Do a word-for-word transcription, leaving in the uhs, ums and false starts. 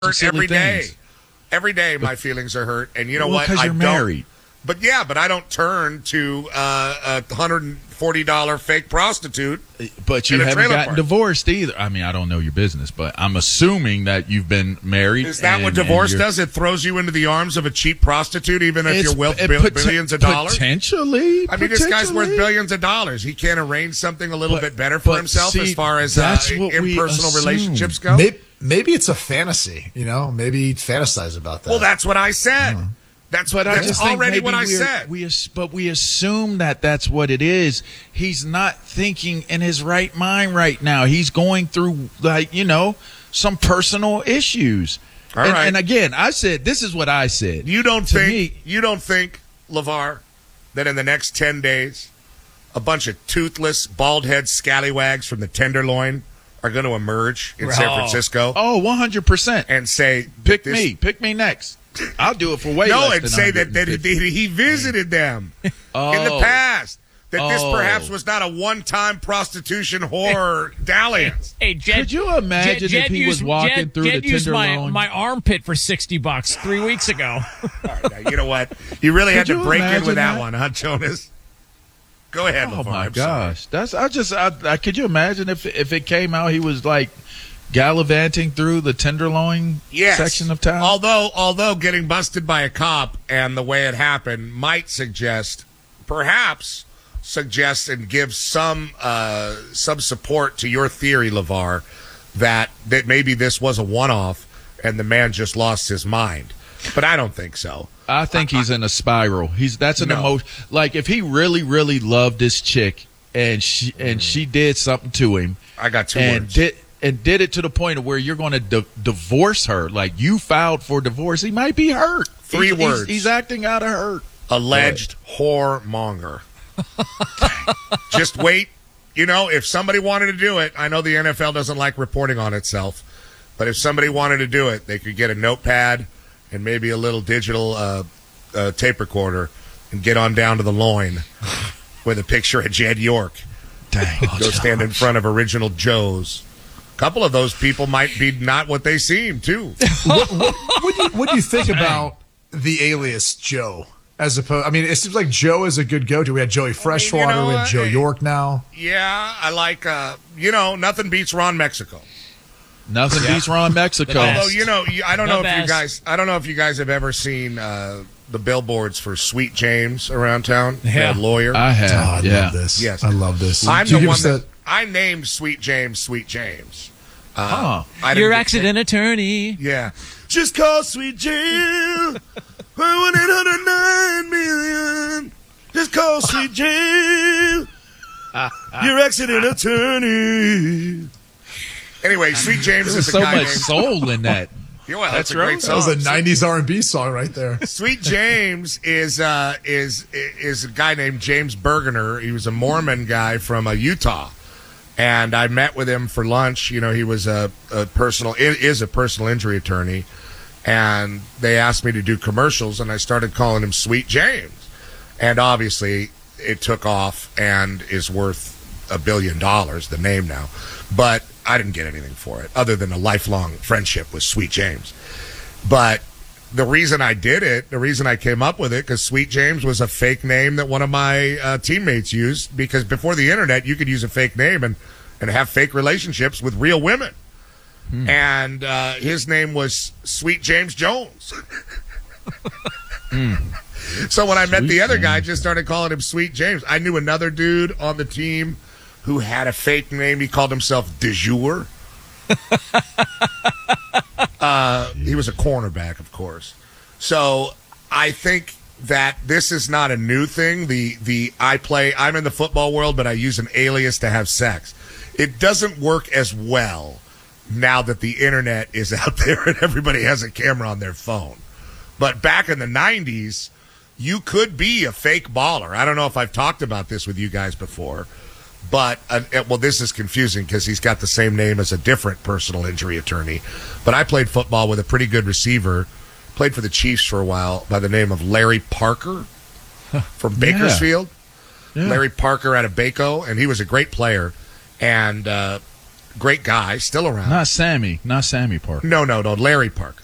hurt every day. Every day, my feelings are hurt, and you know well, what? Because I you're don't, married. But yeah, but I don't turn to uh, a one hundred forty dollars fake prostitute. But you in a haven't trailer gotten park. divorced either. I mean, I don't know your business, but I'm assuming that you've been married. Is that and, what divorce and does? It throws you into the arms of a cheap prostitute, even if It's- you're worth it bill- pot- billions of dollars? Potentially. I mean, this guy's worth potentially. billions of dollars. He can't arrange something a little But- bit better for but himself see, as far as uh, that's what we impersonal assume. relationships go? Maybe, maybe it's a fantasy, you know? Maybe he fantasized about that. Well, that's what I said. Hmm. That's But I that's just think already maybe what I we're- said. We, as- but we assume that that's what it is. He's not thinking in his right mind right now. He's going through, like, you know, some personal issues. All and, right. and again, I said, this is what I said. You don't To think me- you don't think, LeVar, that in the next ten days, a bunch of toothless, bald head scallywags from the Tenderloin are going to emerge in San Oh. Francisco Oh, one hundred percent. and say, Pick this- me. Pick me next. I'll do it for way No, less and than say that, that one hundred fifty. he, he visited them oh. in the past. That this Oh. perhaps was not a one-time prostitution whore dalliance. Hey, Jed, Could you imagine Jed, if he Jed was used, walking Jed, through Jed the used my, Tenderloin? my armpit for sixty bucks three weeks ago. All right, now, you know what? You really had Could to you break in imagine with that, that? one, huh, Jonas? Go ahead, Oh LeVar. my I'm sorry. gosh, that's I just I, I could you imagine if if it came out he was like gallivanting through the Tenderloin Yes. section of town. Although, although getting busted by a cop and the way it happened might suggest, perhaps suggest and give some uh, some support to your theory, LeVar, that that maybe this was a one-off and the man just lost his mind. But I don't think so. I think he's in a spiral. He's that's an No. emotion. Like if he really, really loved this chick and she and she did something to him I got two and words. did and did it to the point of where you're going to di- divorce her. Like you filed for divorce. He might be hurt. Three He's- he's- words. He's, acting out of hurt. Alleged whoremonger. Just wait. You know, if somebody wanted to do it, I know the N F L doesn't like reporting on itself, but if somebody wanted to do it, they could get a notepad and maybe a little digital uh, uh, tape recorder and get on down to the loin with a picture of Jed York. Dang. Go stand in front of Original Joe's. A couple of those people might be not what they seem, too. what, what, what, do you, what do you think about the alias Joe? As opposed, I mean, it seems like Joe is a good go-to. We had Joey Freshwater, know we have what? Joe York now. Yeah, I like, uh, you know, nothing beats Ron Mexico. Nothing beats Ron Mexico. The best. Although, you know, you- I don't The know if you best. guys, I don't know if you guys have ever seen uh, the billboards for Sweet James around town. Yeah. The lawyer. I Oh, have. I yeah. love this. Yes. I love this. I'm Do you the give one us that, I named Sweet James Sweet James. Uh, Huh. I didn't Your get- accident attorney. Yeah. Just call Sweet James. one eight hundred nine million. Just call Sweet James. Your accident attorney. Anyway, Sweet James There's is a so guy much named. soul in that. Yeah, well, that's, That's a right. great That song. was a nineties R and B song right there. Sweet James is uh, is is a guy named James Bergener. He was a Mormon guy from uh, Utah, and I met with him for lunch. You know, he was a, a personal is a personal injury attorney, and they asked me to do commercials, and I started calling him Sweet James, and obviously it took off and is worth a billion dollars. The name now, but I didn't get anything for it other than a lifelong friendship with Sweet James. But the reason I did it, the reason I came up with it, because Sweet James was a fake name that one of my uh, teammates used. Because before the internet, you could use a fake name and, and have fake relationships with real women. Hmm. And uh, his name was Sweet James Jones. Hmm. So when I met Sweet the other guy, I James. just started calling him Sweet James. I knew another dude on the team who had a fake name. He called himself De Jour. uh, he was a cornerback, of course. So I think that this is not a new thing. The the I play. I'm in the football world, but I use an alias to have sex. It doesn't work as well now that the internet is out there and everybody has a camera on their phone. But back in the nineties, you could be a fake baller. I don't know if I've talked about this with you guys before. But, uh, well, this is confusing because he's got the same name as a different personal injury attorney. But I played football with a pretty good receiver, played for the Chiefs for a while, by the name of Larry Parker from Bakersfield. Yeah. Larry Parker out of Baco, and he was a great player. And uh, great guy, still around. Not Sammy. Not Sammy Parker. No, no, no. Larry Parker.